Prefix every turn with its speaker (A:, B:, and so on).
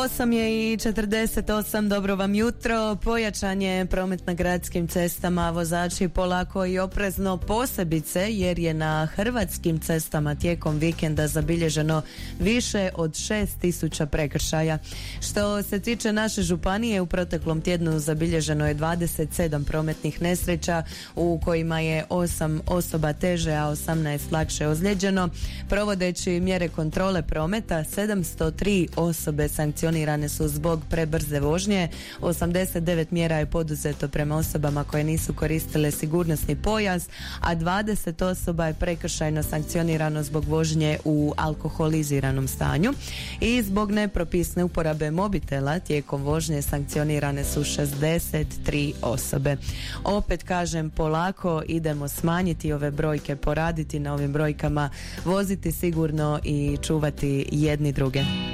A: 8:48, dobro vam jutro. Pojačan je promet na gradskim cestama, vozači polako i oprezno, posebice jer je na hrvatskim cestama tijekom vikenda zabilježeno više od 6.000 prekršaja. Što se tiče naše županije, u proteklom tjednu zabilježeno je 27 prometnih nesreća u kojima je 8 osoba teže, a 18 lakše ozlijeđeno. Provodeći mjere kontrole prometa, 703 osobe sankcionirane su zbog prebrze vožnje, 89 mjera je poduzeto prema osobama koje nisu koristile sigurnosni pojas, a 20 osoba je prekršajno sankcionirano zbog vožnje u alkoholiziranom stanju i zbog nepropisne uporabe mobitela tijekom vožnje sankcionirane su 63 osobe. Opet kažem, polako idemo smanjiti ove brojke, poraditi na ovim brojkama, voziti sigurno i čuvati jedni druge.